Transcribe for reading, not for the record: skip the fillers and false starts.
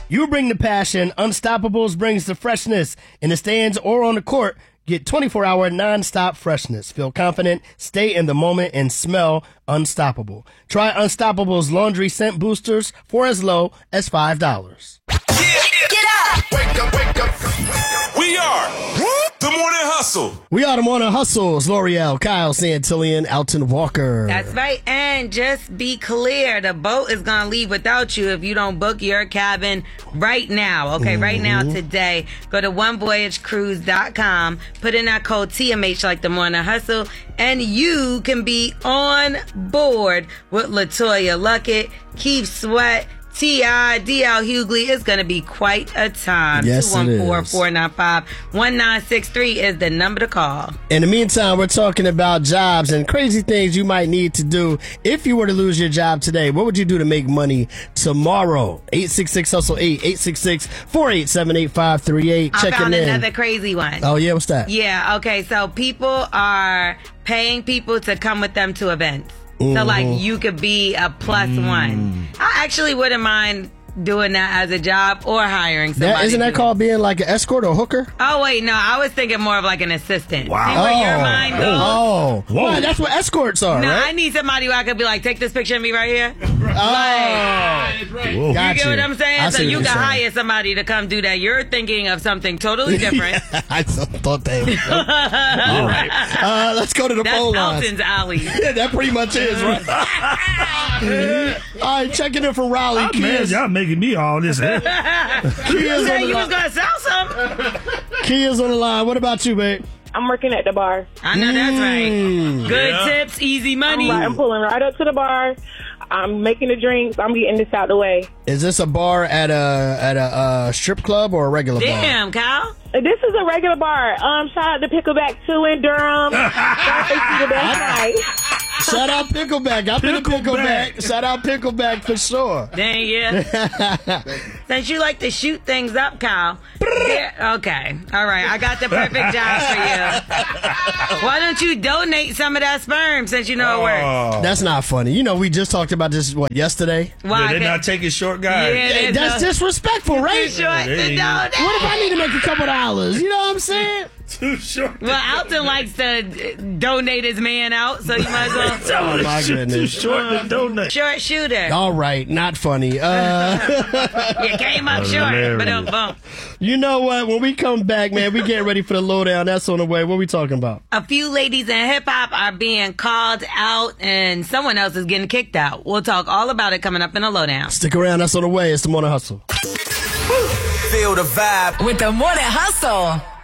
You bring the passion. Unstoppables brings the freshness. In the stands or on the court, get 24-hour non-stop freshness. Feel confident, stay in the moment, and smell unstoppable. Try Unstoppable's laundry scent boosters for as low as $5. Get up! Wake up, wake up. We are The Morning Hustle. We are The Morning Hustles. L'Oreal, Kyle Santillian, Alton Walker. That's right. And just be clear, the boat is going to leave without you if you don't book your cabin right now. Okay, right now, today. Go to onevoyagecruise.com, put in that code TMH like The Morning Hustle, and you can be on board with LaToya Luckett, Keith Sweat, T.I., D.L. Hughley. It's going to be quite a time. Yes, 214-495-1963 is the number to call. In the meantime, we're talking about jobs and crazy things you might need to do if you were to lose your job today. What would you do to make money tomorrow? 866-HUSTLE-8, 866-487-8538. I Checking found in. another crazy one. Oh, yeah? What's that? Yeah, okay. So people are paying people to come with them to events. So, like, you could be a plus one. I actually wouldn't mind doing that as a job or hiring somebody. Isn't that called being like an escort or hooker? Oh, wait, no. I was thinking more of like an assistant. Wow. See where your mind goes? Oh. Well, that's what escorts are, No, right? I need somebody who I could be like, take this picture of me right here. Oh. You get what I'm saying? I So see what you you're can saying. hire somebody to come do that. You're thinking of something totally different. I thought they were. All right. Let's go to the That's phone lines. Alton's alley. Yeah, that pretty much is, right? All right, checking in from Raleigh. Oh, man, y'all making me all this. You said you was gonna sell something. Kia's on the line. What about you, babe? I'm working at the bar. I know that's right. Good tips, easy money. I'm pulling right up to the bar. I'm making the drinks. I'm getting this out the way. Is this a bar at a strip club or a regular bar? Damn, Kyle. This is a regular bar. Shout out to Pickleback 2 in Durham. the best night. Shout out Pickleback. I've been to Pickleback. Shout out Pickleback for sure. Dang, yeah. Since you like to shoot things up, Kyle. Okay. All right. I got the perfect job for you. Why don't you donate some of that sperm since you know it works? That's not funny. You know, we just talked about this, yesterday? Why? They're not taking short guys. Yeah, That's disrespectful, right? Too short to donate. What if I need to make a couple dollars? You know what I'm saying? Too short. Well, Alton likes to donate his man out, so you might as well. Oh, my Too goodness. short to donate. Short shooter. All right, not funny. You came up short, but don't bump. You know what? When we come back, man, we getting ready for the lowdown. That's on the way. What are we talking about? A few ladies in hip-hop are being called out, and someone else is getting kicked out. We'll talk all about it coming up in a lowdown. Stick around. That's on the way. It's the Morning Hustle. Feel the vibe. With The Morning Hustle.